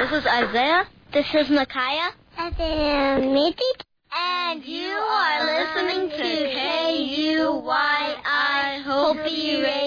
This is Isaiah. This is Micaiah. And Mitty. And you are listening to KUYI Hopi Radio.